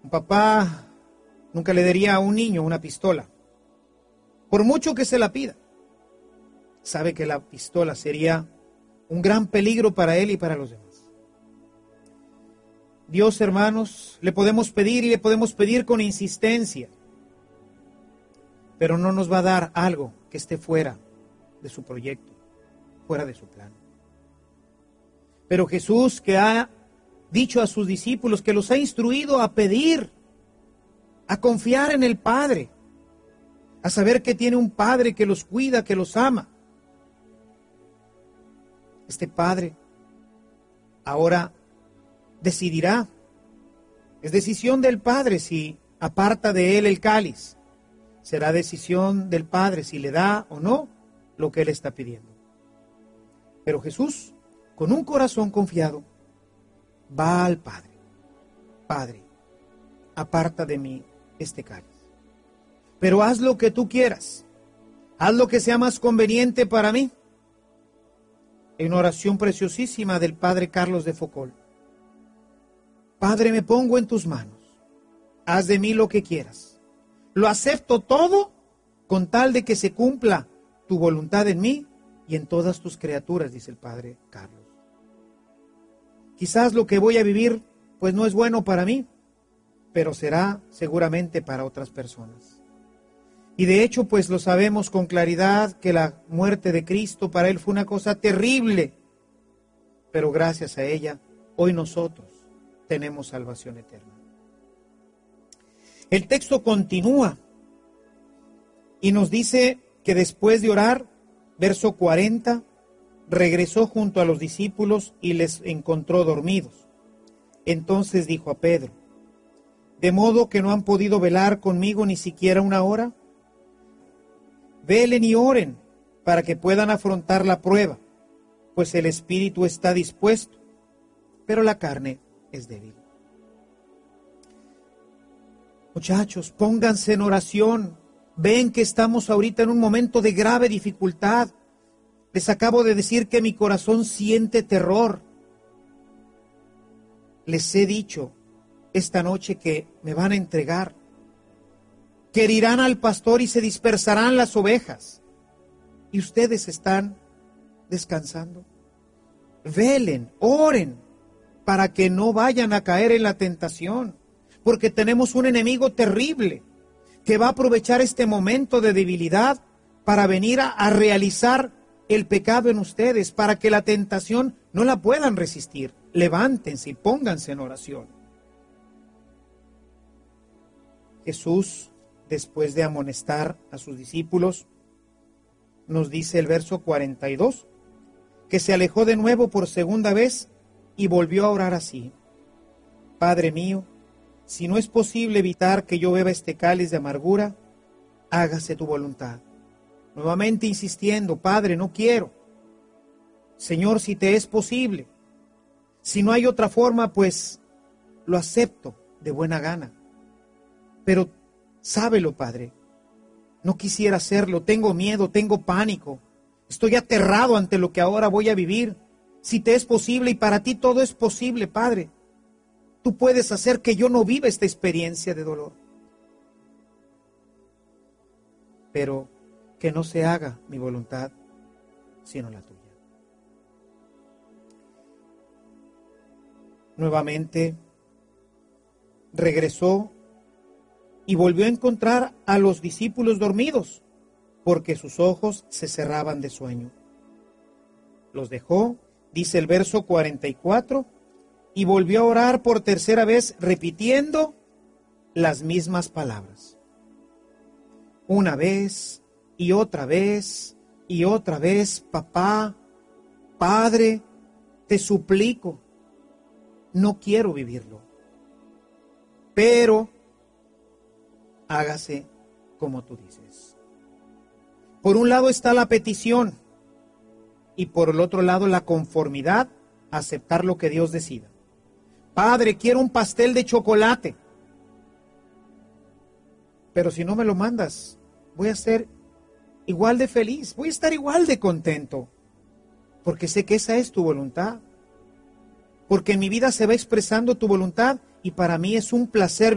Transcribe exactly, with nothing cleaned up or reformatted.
Un papá nunca le daría a un niño una pistola, por mucho que se la pida. Sabe que la pistola sería un gran peligro para él y para los demás. Dios, hermanos, le podemos pedir y le podemos pedir con insistencia, pero no nos va a dar algo que esté fuera de su proyecto, fuera de su plan. Pero Jesús, que ha dicho a sus discípulos, que los ha instruido a pedir, a confiar en el Padre, a saber que tiene un Padre que los cuida, que los ama. Este Padre ahora decidirá, es decisión del Padre si aparta de él el cáliz, será decisión del Padre si le da o no lo que él está pidiendo. Pero Jesús, con un corazón confiado, va al Padre. Padre, aparta de mí este cáliz, pero haz lo que tú quieras, haz lo que sea más conveniente para mí. En una oración preciosísima del Padre Carlos de Foucault: Padre, me pongo en tus manos, haz de mí lo que quieras, lo acepto todo con tal de que se cumpla tu voluntad en mí y en todas tus criaturas, dice el Padre Carlos. Quizás lo que voy a vivir pues no es bueno para mí, pero será seguramente para otras personas. Y de hecho pues lo sabemos con claridad que la muerte de Cristo para él fue una cosa terrible, pero gracias a ella hoy nosotros tenemos salvación eterna. El texto continúa y nos dice que después de orar, verso cuarenta, regresó junto a los discípulos y les encontró dormidos. Entonces dijo a Pedro: ¿de modo que no han podido velar conmigo ni siquiera una hora? Velen y oren para que puedan afrontar la prueba, pues el espíritu está dispuesto, pero la carne es débil. Muchachos, pónganse en oración. Ven que estamos ahorita en un momento de grave dificultad. Les acabo de decir que mi corazón siente terror. Les he dicho esta noche que me van a entregar, que herirán al pastor y se dispersarán las ovejas. Y ustedes están descansando. Velen, oren, para que no vayan a caer en la tentación, porque tenemos un enemigo terrible que va a aprovechar este momento de debilidad para venir a, a realizar el pecado en ustedes, para que la tentación no la puedan resistir. Levántense y pónganse en oración. Jesús, después de amonestar a sus discípulos, nos dice el verso cuarenta y dos, que se alejó de nuevo por segunda vez y volvió a orar así: Padre mío, si no es posible evitar que yo beba este cáliz de amargura, hágase tu voluntad. Nuevamente insistiendo: Padre, no quiero. Señor, si te es posible. Si no hay otra forma, pues lo acepto de buena gana. Pero sábelo, Padre, no quisiera hacerlo, tengo miedo, tengo pánico, estoy aterrado ante lo que ahora voy a vivir. Si te es posible, y para ti todo es posible, Padre, tú puedes hacer que yo no viva esta experiencia de dolor. Pero que no se haga mi voluntad, sino la tuya. Nuevamente regresó y volvió a encontrar a los discípulos dormidos, porque sus ojos se cerraban de sueño. Los dejó, dice el verso cuarenta y cuatro, y volvió a orar por tercera vez, repitiendo las mismas palabras. Una vez y otra vez y otra vez: Papá, Padre, te suplico, no quiero vivirlo, pero hágase como tú dices. Por un lado está la petición y por el otro lado la conformidad a aceptar lo que Dios decida. Padre, quiero un pastel de chocolate, pero si no me lo mandas, voy a ser igual de feliz, voy a estar igual de contento, porque sé que esa es tu voluntad, porque en mi vida se va expresando tu voluntad y para mí es un placer